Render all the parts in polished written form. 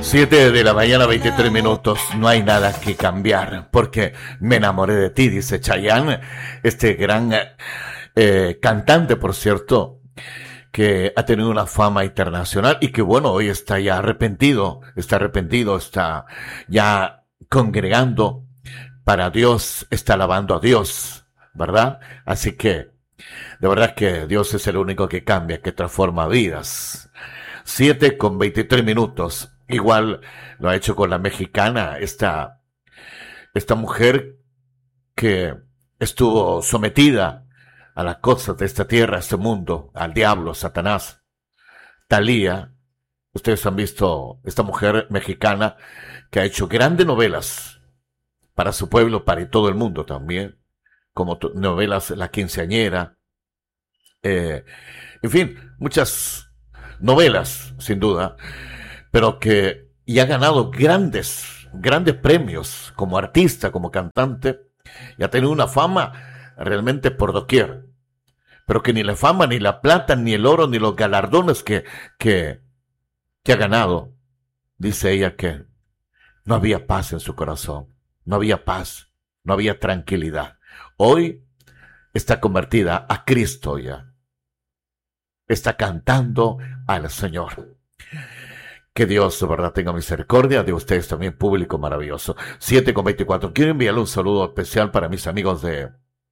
7 de la mañana, 23 minutos. No hay nada que cambiar porque me enamoré de ti, dice Chayanne, este gran cantante, por cierto, que ha tenido una fama internacional y que bueno, hoy está ya arrepentido, está ya congregando para Dios, está alabando a Dios, ¿verdad? Así que, de verdad que Dios es el único que cambia, que transforma vidas. 7:23 minutos. Igual lo ha hecho con la mexicana, esta mujer que estuvo sometida a las cosas de esta tierra, a este mundo, al diablo, Satanás. Thalía, ustedes han visto esta mujer mexicana que ha hecho grandes novelas para su pueblo, para todo el mundo también, como novelas La Quinceañera, en fin, muchas novelas, sin duda, pero y ha ganado grandes premios como artista, como cantante, y ha tenido una fama realmente por doquier, pero que ni la fama, ni la plata, ni el oro, ni los galardones que ha ganado, dice ella que no había paz en su corazón, no había paz, no había tranquilidad. Hoy está convertida a Cristo ya, está cantando al Señor. Que Dios, de verdad, tenga misericordia de ustedes también, público maravilloso. 7:24. Quiero enviarle un saludo especial para mis amigos de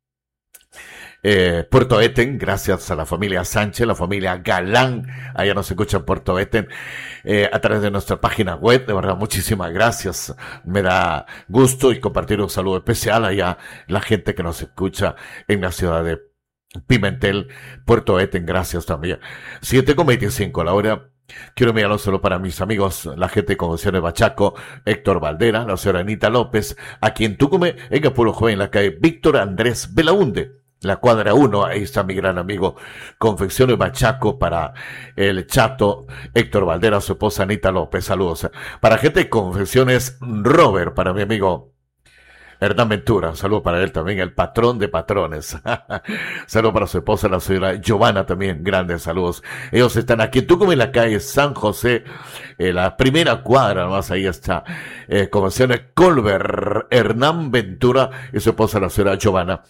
Puerto Eten, gracias a la familia Sánchez, la familia Galán, allá nos escucha en Puerto Eten, a través de nuestra página web. De verdad, muchísimas gracias. Me da gusto y compartir un saludo especial allá, la gente que nos escucha en la ciudad de Pimentel, Puerto Eten, gracias también. 7:25, la hora. Quiero enviarlo solo para mis amigos, la gente de Convenciones Bachaco, Héctor Valdera, la señora Anita López, aquí en Tucumé, en el Pueblo Joven, en la calle Víctor Andrés Belaúnde, la cuadra 1, ahí está mi gran amigo, Confecciones Bachaco, para el chato Héctor Valdera, su esposa Anita López, saludos. Para gente de Confecciones Robert, para mi amigo Hernán Ventura, saludo para él también, el patrón de patrones. Saludo para su esposa, la señora Giovanna también, grandes saludos. Ellos están aquí en Tucumán, en la calle San José, la primera cuadra, nomás ahí está, Convenciones Colbert, Hernán Ventura y su esposa, la señora Giovanna.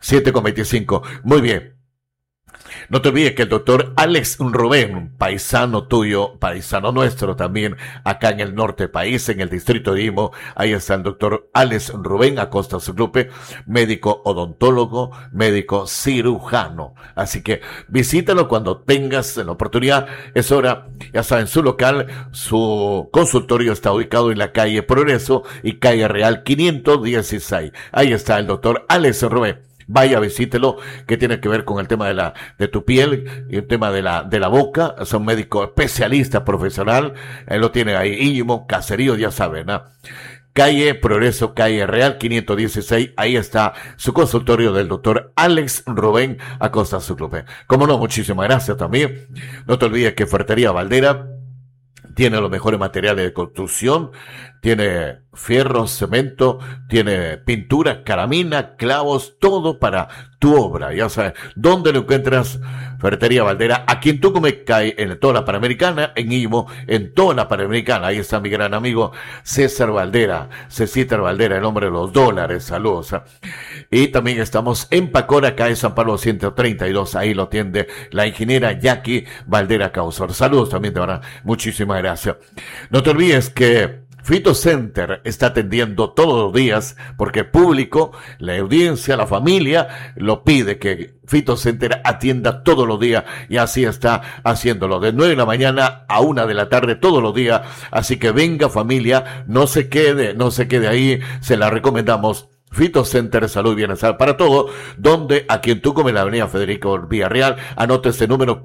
7:25, muy bien. No te olvides que el doctor Alex Rubén, paisano tuyo, paisano nuestro también, acá en el norte del país, en el distrito de Imo, ahí está el doctor Alex Rubén Acosta Zuclupe, médico odontólogo, médico cirujano. Así que visítalo cuando tengas la oportunidad, es hora, ya saben, su local, su consultorio está ubicado en la calle Progreso y calle Real 516. Ahí está el doctor Alex Rubén. Vaya, visítelo, que tiene que ver con el tema de tu piel y el tema de la boca. Es un médico especialista profesional. Él lo tiene ahí, Íñimo, Caserío, ya saben, ¿no? Calle Progreso, calle Real 516. Ahí está su consultorio del doctor Alex Rubén Acosta Zuclupe. Como no, muchísimas gracias también. No te olvides que Ferretería Valdera tiene los mejores materiales de construcción, tiene fierro, cemento, tiene pintura, caramina, clavos, todo para tu obra. Ya sabes, ¿dónde lo encuentras? Ferretería Valdera, aquí en Tucumán, cae en toda la Panamericana, en Imo, en toda la Panamericana. Ahí está mi gran amigo César Valdera, el hombre de los dólares, saludos. Y también estamos en Pacora, calle San Pablo 132, ahí lo atiende la ingeniera Jackie Valdera Causor. Saludos también, de verdad, muchísimas gracias. No te olvides que Fito Center está atendiendo todos los días porque el público, la audiencia, la familia lo pide que Fito Center atienda todos los días y así está haciéndolo de 9 de la mañana a 1 de la tarde todos los días. Así que venga familia, no se quede ahí, se la recomendamos. Fito Center, salud y bienestar para todo, donde aquí en Tucumán, en la avenida Federico Villarreal, anote ese número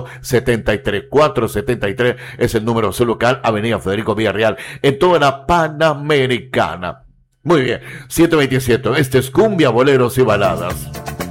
473 es el número de su local, avenida Federico Villarreal, en toda la Panamericana. Muy bien, 7:27, este es Cumbia, Boleros y Baladas.